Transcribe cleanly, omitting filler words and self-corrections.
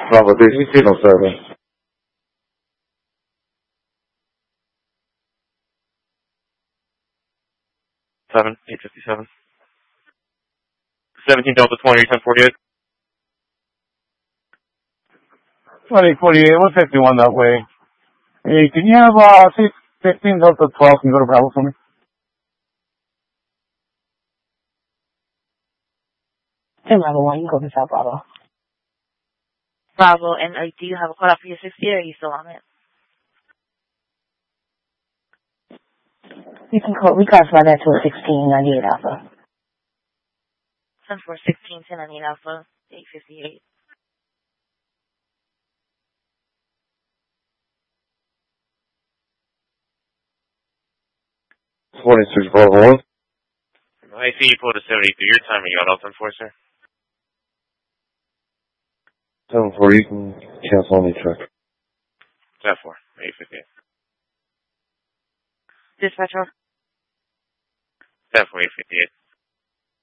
Bravo 307. 857. 17 Delta 20, 1048. 2048, 151 that way. Hey, can you have 615 Delta 12 can go to Bravo for me? Hey, Bravo 1, you can go to South Bravo. Bravo, and do you have a cutoff for your 60 or are you still on it? You can call, we classify that to a 1698 Alpha. 10-4-16, 1098 Alpha, 858. Bravo 1. I see you pulled a 73. Your timing got off, sir. 74, you can cancel any check. 10-4, 858. Dispatcher. 10-4, 858.